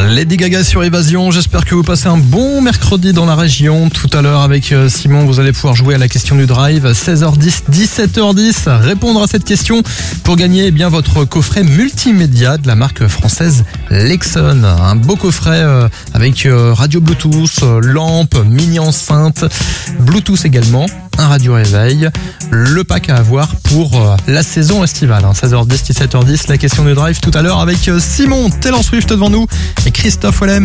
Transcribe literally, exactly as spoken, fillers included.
Lady Gaga sur Évasion, j'espère que vous passez un bon mercredi dans la région. Tout à l'heure avec Simon, vous allez pouvoir jouer à la question du drive, seize heures dix, dix-sept heures dix, répondre à cette question pour gagner eh bien votre coffret multimédia de la marque française Lexon. Un beau coffret avec radio Bluetooth, lampe, mini enceinte, Bluetooth également, un radio réveil, le pack à avoir pour la saison estivale. seize heures dix, dix-sept heures dix, la question du drive tout à l'heure avec Simon, Taylor Swift devant nous et Christophe Willem.